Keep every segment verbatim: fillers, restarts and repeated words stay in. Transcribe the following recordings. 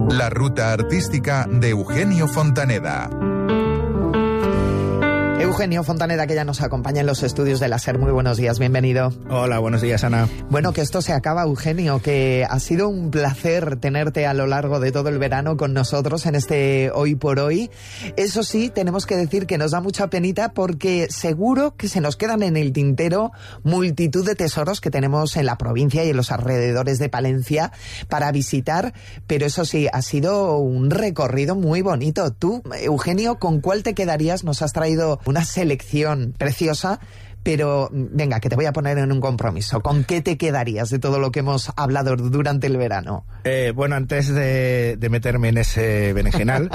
La ruta artística de Eugenio Fontaneda. Eugenio Fontaneda, que ya nos acompaña en los estudios de la SER. Muy buenos días, bienvenido. Hola, buenos días, Ana. Bueno, que esto se acaba, Eugenio, que ha sido un placer tenerte a lo largo de todo el verano con nosotros en este Hoy por Hoy. Eso sí, tenemos que decir que nos da mucha penita porque seguro que se nos quedan en el tintero multitud de tesoros que tenemos en la provincia y en los alrededores de Palencia para visitar, pero eso sí, ha sido un recorrido muy bonito. Tú, Eugenio, ¿con cuál te quedarías? Nos has traído una selección preciosa, pero venga, que te voy a poner en un compromiso. ¿Con qué te quedarías de todo lo que hemos hablado durante el verano? Eh, bueno, antes de, de meterme en ese berenjenal,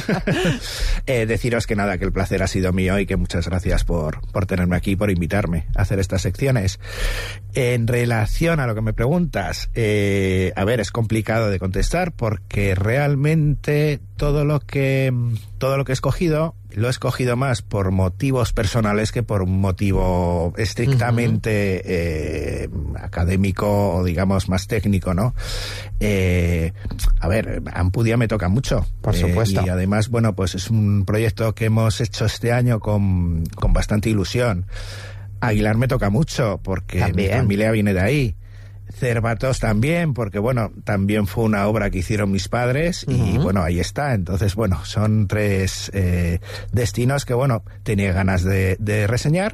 eh, deciros que nada, que el placer ha sido mío y que muchas gracias por, por tenerme aquí, por invitarme a hacer estas secciones. En relación a lo que me preguntas, eh, a ver, es complicado de contestar porque realmente todo lo que todo lo que he escogido lo he escogido más por motivos personales que por un motivo estrictamente uh-huh. eh, académico o digamos más técnico, ¿no? Eh, a ver, Ampudia me toca mucho. Por supuesto. Eh, y además, bueno, pues es un proyecto que hemos hecho este año con, con bastante ilusión. Aguilar me toca mucho porque también mi familia viene de ahí. Cervatos también, porque bueno, también fue una obra que hicieron mis padres y uh-huh. bueno, ahí está. Entonces, bueno, son tres eh, destinos que bueno, tenía ganas de, de reseñar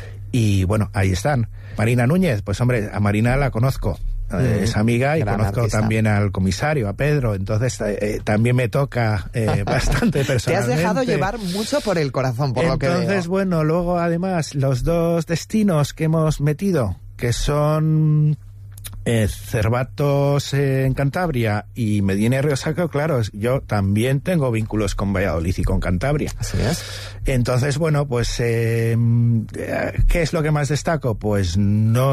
y bueno, ahí están. Marina Núñez, pues hombre, a Marina la conozco. Uh-huh. Es amiga y Gran conozco artista. También al comisario, a Pedro, entonces eh, también me toca eh, bastante personalmente. Te has dejado llevar mucho por el corazón, por entonces, lo que veo. Entonces, bueno, luego además los dos destinos que hemos metido, que son Eh, Cervatos eh, en Cantabria y Medina y Río Sacro, claro, yo también tengo vínculos con Valladolid y con Cantabria. Así es. Entonces, bueno, pues eh, ¿qué es lo que más destaco? Pues no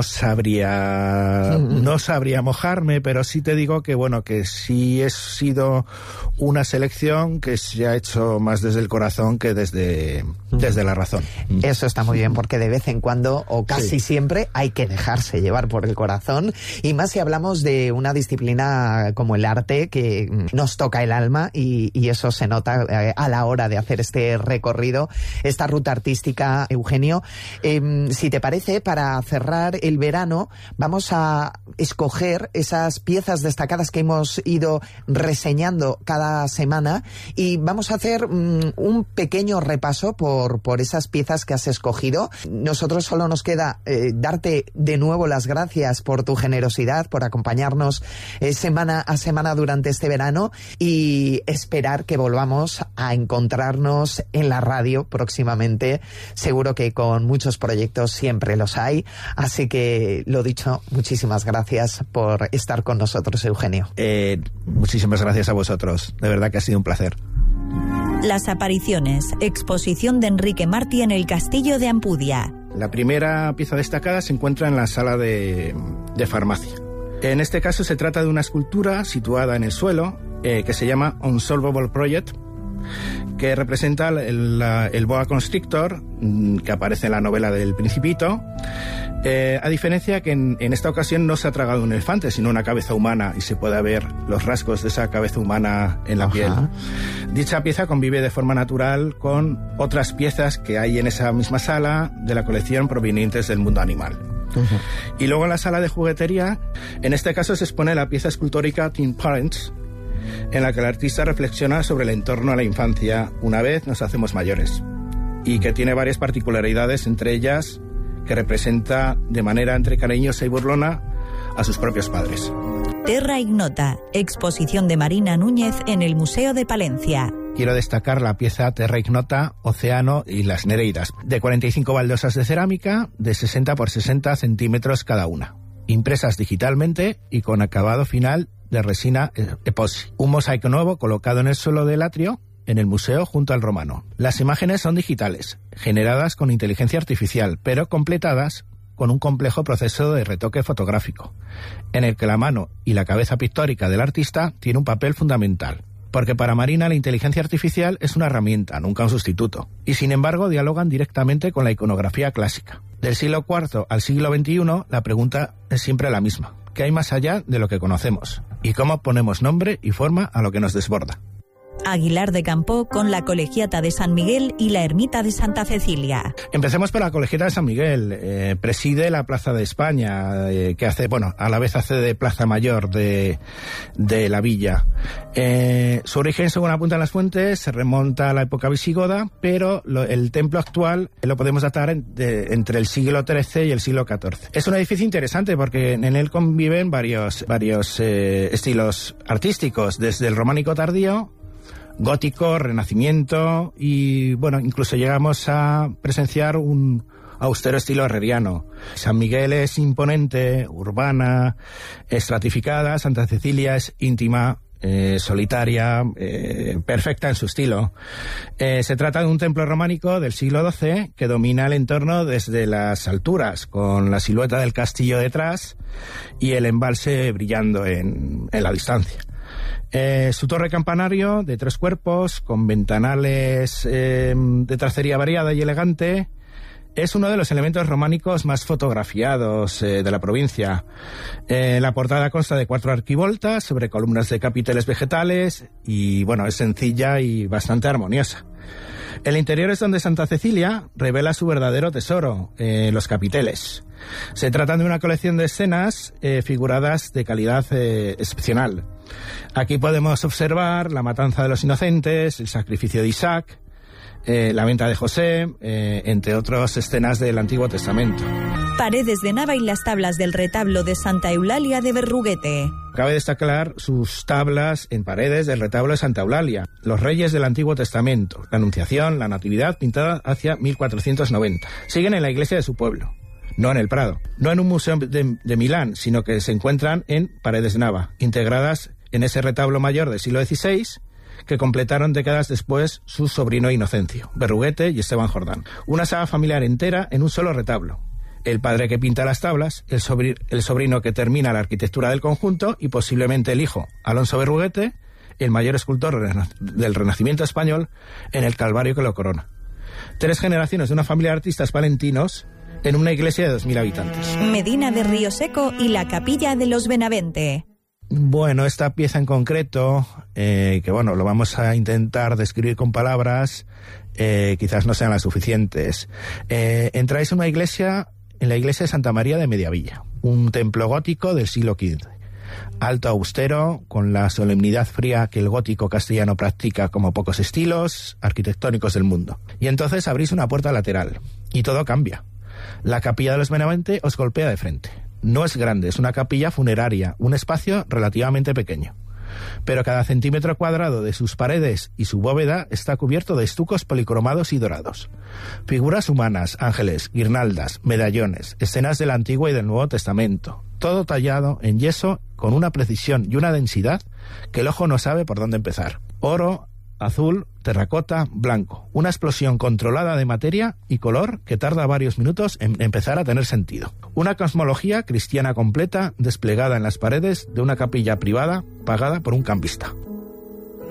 sabría mm. no sabría mojarme, pero sí te digo que bueno, que sí he sido una selección que se ha hecho más desde el corazón que desde, mm. desde la razón. Eso está muy bien, porque de vez en cuando, o casi sí. siempre, hay que dejarse llevar por el corazón. Y más si hablamos de una disciplina como el arte, que nos toca el alma y, y eso se nota eh, a la hora de hacer este recorrido, esta ruta artística, Eugenio. Eh, si te parece, para cerrar el verano, vamos a escoger esas piezas destacadas que hemos ido reseñando cada semana y vamos a hacer mm, un pequeño repaso por, por esas piezas que has escogido. Nosotros solo nos queda eh, darte de nuevo las gracias por tu generosidad, por acompañarnos eh, semana a semana durante este verano y esperar que volvamos a encontrarnos en la radio próximamente. Seguro que con muchos proyectos siempre los hay, así que lo dicho, muchísimas gracias por estar con nosotros, Eugenio. Eh, muchísimas gracias a vosotros, de verdad que ha sido un placer. Las apariciones, exposición de Enrique Martí en el Castillo de Ampudia. La primera pieza destacada se encuentra en la sala de, de farmacia. En este caso se trata de una escultura situada en el suelo eh, que se llama Unsolvable Project, que representa el, la, el boa constrictor que aparece en la novela del Principito, eh, a diferencia que en, en esta ocasión no se ha tragado un elefante, sino una cabeza humana, y se puede ver los rasgos de esa cabeza humana en la Ajá. piel. Dicha pieza convive de forma natural con otras piezas que hay en esa misma sala de la colección provenientes del mundo animal. Uh-huh. Y luego en la sala de juguetería, en este caso se expone la pieza escultórica Teen Parents, en la que el artista reflexiona sobre el entorno a la infancia una vez nos hacemos mayores, y que tiene varias particularidades, entre ellas que representa de manera entre cariñosa y burlona a sus propios padres. Terra Ignota, exposición de Marina Núñez en el Museo de Palencia. Quiero destacar la pieza Terra Ignota, Océano y las Nereidas, de cuarenta y cinco baldosas de cerámica de sesenta por sesenta centímetros cada una, impresas digitalmente y con acabado final de resina epoxi. Un mosaico nuevo colocado en el suelo del atrio en el museo junto al romano. Las imágenes son digitales, generadas con inteligencia artificial, pero completadas con un complejo proceso de retoque fotográfico, en el que la mano y la cabeza pictórica del artista tiene un papel fundamental. Porque para Marina la inteligencia artificial es una herramienta, nunca un sustituto, y sin embargo dialogan directamente con la iconografía clásica. Del siglo cuarto al siglo veintiuno, la pregunta es siempre la misma. ¿Qué hay más allá de lo que conocemos? y cómo ponemos nombre y forma a lo que nos desborda. Aguilar de Campoo con la Colegiata de San Miguel y la Ermita de Santa Cecilia. Empecemos por la Colegiata de San Miguel. Eh, preside la Plaza de España, eh, que hace, bueno, a la vez hace de Plaza Mayor de, de la villa. Eh, su origen, según apuntan las fuentes, se remonta a la época visigoda, pero lo, el templo actual lo podemos datar en, de, entre el siglo trece y el siglo catorce. Es un edificio interesante porque en él conviven varios, varios eh, estilos artísticos, desde el románico tardío, gótico, renacimiento y, bueno, incluso llegamos a presenciar un austero estilo herreriano. San Miguel es imponente, urbana, estratificada. Santa Cecilia es íntima, eh, solitaria, eh, perfecta en su estilo. Eh, se trata de un templo románico del siglo doce que domina el entorno desde las alturas, con la silueta del castillo detrás y el embalse brillando en, en la distancia. Eh, su torre campanario de tres cuerpos, con ventanales eh, de tracería variada y elegante, es uno de los elementos románicos más fotografiados eh, de la provincia. Eh, la portada consta de cuatro arquivoltas sobre columnas de capiteles vegetales y, bueno, es sencilla y bastante armoniosa. El interior es donde Santa Cecilia revela su verdadero tesoro, eh, los capiteles. Se trata de una colección de escenas eh, figuradas de calidad eh, excepcional. Aquí podemos observar la matanza de los inocentes, el sacrificio de Isaac, eh, la venta de José, eh, entre otras escenas del Antiguo Testamento. Paredes de Nava y las tablas del retablo de Santa Eulalia de Berruguete. Cabe destacar sus tablas en paredes del retablo de Santa Eulalia, los reyes del Antiguo Testamento, la Anunciación, la Natividad, pintada hacia mil cuatrocientos noventa. Siguen en la iglesia de su pueblo, no en el Prado, no en un museo de, de Milán, sino que se encuentran en Paredes de Nava, integradas en ese retablo mayor del siglo dieciséis, que completaron décadas después su sobrino Inocencio, Berruguete y Esteban Jordán. Una saga familiar entera en un solo retablo. El padre que pinta las tablas, el, sobri el sobrino que termina la arquitectura del conjunto y posiblemente el hijo, Alonso Berruguete, el mayor escultor rena del Renacimiento español, en el Calvario que lo corona. Tres generaciones de una familia de artistas palentinos en una iglesia de dos mil habitantes. Medina de Río Seco y la Capilla de los Benavente. Bueno, esta pieza en concreto, eh, que bueno, lo vamos a intentar describir con palabras, eh, quizás no sean las suficientes. Eh, entráis en una iglesia, en la iglesia de Santa María de Mediavilla, un templo gótico del siglo quince. Alto, austero, con la solemnidad fría que el gótico castellano practica como pocos estilos arquitectónicos del mundo. Y entonces abrís una puerta lateral, y todo cambia. La capilla de los Benavente os golpea de frente. No es grande, es una capilla funeraria, un espacio relativamente pequeño. Pero cada centímetro cuadrado de sus paredes y su bóveda está cubierto de estucos policromados y dorados. Figuras humanas, ángeles, guirnaldas, medallones, escenas del Antiguo y del Nuevo Testamento. Todo tallado en yeso con una precisión y una densidad que el ojo no sabe por dónde empezar. Oro, azul, terracota, blanco. Una explosión controlada de materia y color que tarda varios minutos en empezar a tener sentido. Una cosmología cristiana completa desplegada en las paredes de una capilla privada pagada por un campista.